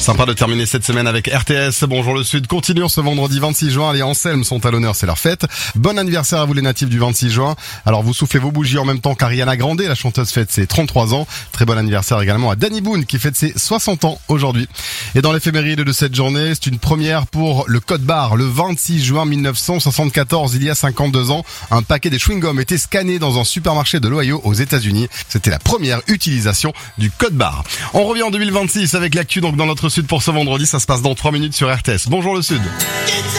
Sympa de terminer cette semaine avec RTS. Bonjour le Sud. Continuons ce vendredi 26 juin. Les Anselme sont à l'honneur, c'est leur fête. Bon anniversaire à vous les natifs du 26 juin. Alors vous soufflez vos bougies en même temps qu'Ariana Grande, la chanteuse fête ses 33 ans. Très bon anniversaire également à Danny Boone qui fête ses 60 ans aujourd'hui. Et dans l'éphéméride de cette journée, c'est une première pour le code barre. Le 26 juin 1974, il y a 52 ans, un paquet des chewing-gums était scanné dans un supermarché de l'Ohio aux États-Unis. C'était la première utilisation du code barre. On revient en 2026 avec l'actu donc dans notre Sud pour ce vendredi. Ça se passe dans 3 minutes sur RTS. Bonjour le Sud.